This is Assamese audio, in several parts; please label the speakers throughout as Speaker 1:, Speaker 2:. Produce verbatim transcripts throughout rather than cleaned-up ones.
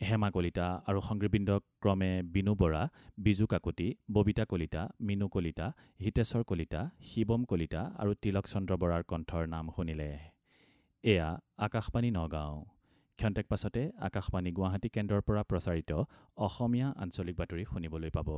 Speaker 1: হেমা কলিতা আৰু সংগীতবৃন্দ ক্ৰমে বিনু বৰা, বিজু কাকতি, ববিতা কলিতা, মিনু কলিতা, হিতেশ্বৰ কলিতা, শিৱম কলিতা আৰু তিলক চন্দ্ৰ বৰাৰ কণ্ঠৰ নাম শুনিলে। এয়া আকাশবাণী নগাঁও। ক্ষন্তেক পাছতে আকাশবাণী গুৱাহাটী কেন্দ্ৰৰ পৰা প্ৰচাৰিত অসমীয়া আঞ্চলিক বাতৰি শুনিবলৈ পাব।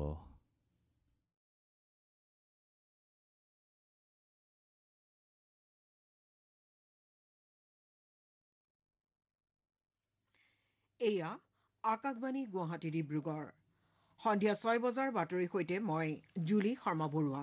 Speaker 2: এয়া আকাশবাণী গুৱাহাটী ডিব্ৰুগড়। সন্ধিয়া ছয় বজাৰ বাতৰিৰ সৈতে মই জুলি শৰ্মা বৰুৱা।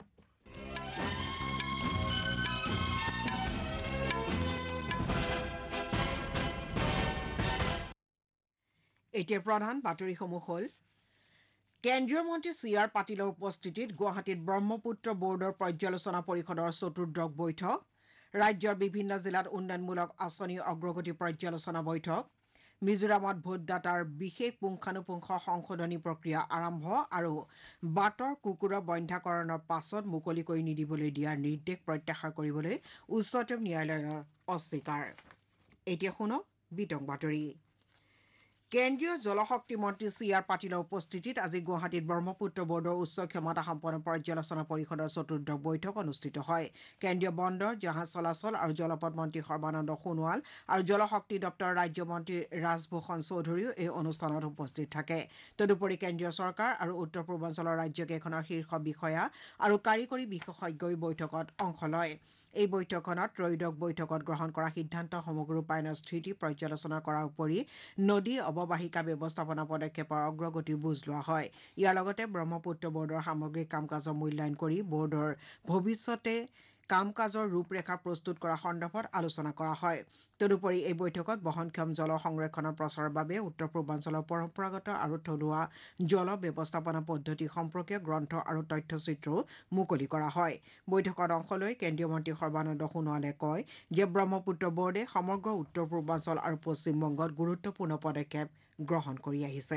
Speaker 2: এতিয়া প্ৰধান বাতৰিসমূহ হ'ল কেন্দ্ৰীয় মন্ত্ৰী চি আৰ পাটিলৰ উপস্থিতিত গুৱাহাটীত ব্ৰহ্মপুত্ৰ বোৰ্ডৰ পৰ্যালোচনা পৰিষদৰ চতুৰ্দশ বৈঠক, ৰাজ্যৰ বিভিন্ন জিলাত উন্নয়নমূলক আঁচনি অগ্ৰগতি পৰ্যালোচনা বৈঠক, মিজোৰামত ভোটদাতাৰ বিশেষ পুংখানুপুংখ সংশোধনী প্ৰক্ৰিয়া আৰম্ভ আৰু বাটৰ কুকুৰৰ বন্ধ্যাকৰণৰ পাছত মুকলি কৰি নিদিবলৈ দিয়াৰ নিৰ্দেশ প্ৰত্যাহাৰ কৰিবলৈ উচ্চতম ন্যায়ালয়ৰ অস্বীকাৰ। এতিয়া শুনক বিতং বাতৰি। কেন্দ্ৰীয় জলশক্তি মন্ত্ৰী চি আৰ পাটিলৰ উপস্থিতিত আজি গুৱাহাটীত ব্ৰহ্মপুত্ৰ বোৰ্ডৰ উচ্চ ক্ষমতা সম্পন্ন পৰ্যালোচনা পৰিষদৰ চতুৰ্দশ বৈঠক অনুষ্ঠিত হয়। কেন্দ্ৰীয় বন্দৰ, জাহাজ চলাচল আৰু জলপথ মন্ত্ৰী সৰ্বানন্দ সোণোৱাল আৰু জলশক্তি দপ্তৰৰ ৰাজ্যমন্ত্ৰী ৰাজভূষণ চৌধুৰীও এই অনুষ্ঠানত উপস্থিত থাকে। তদুপৰি কেন্দ্ৰীয় চৰকাৰ আৰু উত্তৰ পূৰ্বাঞ্চলৰ ৰাজ্যকেইখনৰ শীৰ্ষ বিষয়া আৰু কাৰিকৰী বিশেষজ্ঞই বৈঠকত অংশ লয়। এই বৈঠকখনত ত্ৰয়োদশ বৈঠকত গ্ৰহণ কৰা সিদ্ধান্তসমূহ ৰূপায়ণৰ স্থিতি পৰ্যালোচনা কৰাৰ উপৰি নদী অৱবাহিকা ব্যৱস্থাপনা পদক্ষেপৰ অগ্ৰগতিৰ বুজ লোৱা হয়। ইয়াৰ লগতে ব্ৰহ্মপুত্ৰ বোৰ্ডৰ সামগ্ৰিক কাম কাজৰ মূল্যায়ন কৰি বোৰ্ডৰ ভৱিষ্যতে কাম কাজৰ ৰূপৰেখা প্ৰস্তুত কৰা সন্দৰ্ভত আলোচনা কৰা হয়। তদুপৰি এই বৈঠকত বহনক্ষম জল সংৰক্ষণৰ প্ৰচাৰৰ বাবে উত্তৰ পূৰ্বাঞ্চলৰ পৰম্পৰাগত আৰু থলুৱা জল ব্যৱস্থাপনা পদ্ধতি সম্পৰ্কীয় গ্ৰন্থ আৰু তথ্যচিত্ৰও মুকলি কৰা হয়। বৈঠকত অংশ লৈ কেন্দ্ৰীয় মন্ত্ৰী সৰ্বানন্দ সোণোৱালে কয় যে ব্ৰহ্মপুত্ৰ বোৰ্ডে সমগ্ৰ উত্তৰ পূৰ্বাঞ্চল আৰু পশ্চিমবংগত গুৰুত্বপূৰ্ণ পদক্ষেপ গ্ৰহণ কৰি আহিছে।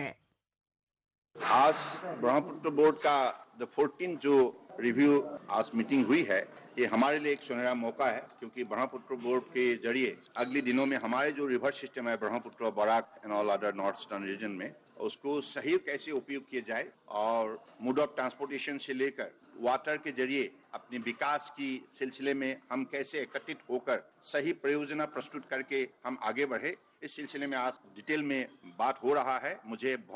Speaker 3: आज ब्रह्मपुत्र बोर्ड का द फोर्टीन जो रिव्यू आज मीटिंग हुई है, ये हमारे लिए एक सुनहरा मौका है, क्योंकि ब्रह्मपुत्र बोर्ड के जरिए अगले दिनों में हमारे जो रिवर सिस्टम है Brahmaputra, Barack and all other north eastern region में, उसको सही कैसे उपयोग किया जाए और मोड ऑफ ट्रांसपोर्टेशन से लेकर वाटर के जरिए अपने विकास की सिलसिले में हम कैसे एकत्रित होकर सही परियोजना प्रस्तुत करके हम आगे बढ़े, इस सिलसिले में आज डिटेल में बात हो रहा है। मुझे